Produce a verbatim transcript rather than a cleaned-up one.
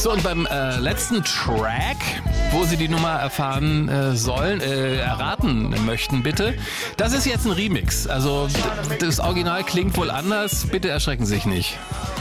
So, und beim äh, letzten Track, wo Sie die Nummer erfahren äh, sollen, äh, erraten möchten, bitte. Das ist jetzt ein Remix. Also das Original klingt wohl anders. Bitte erschrecken Sie sich nicht.